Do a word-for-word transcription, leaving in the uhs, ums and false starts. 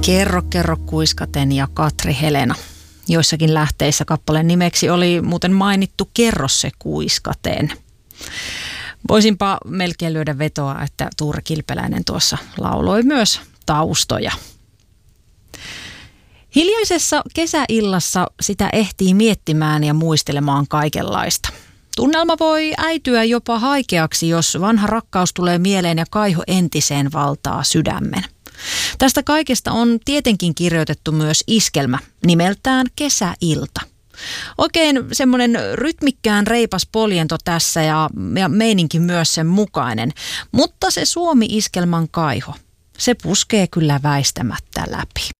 Kerro, kerro kuiskaten ja Katri Helena. Joissakin lähteissä kappaleen nimeksi oli muuten mainittu Kerro se kuiskaten. Voisinpa melkein lyödä vetoa, että Tuure Kilpeläinen tuossa lauloi myös taustoja. Hiljaisessa kesäillassa sitä ehtii miettimään ja muistelemaan kaikenlaista. Tunnelma voi äityä jopa haikeaksi, jos vanha rakkaus tulee mieleen ja kaiho entiseen valtaa sydämen. Tästä kaikesta on tietenkin kirjoitettu myös iskelmä nimeltään Kesäilta. Oikein semmoinen rytmikkään reipas poljento tässä ja, ja meininki myös sen mukainen, mutta se Suomi-iskelman kaiho, se puskee kyllä väistämättä läpi.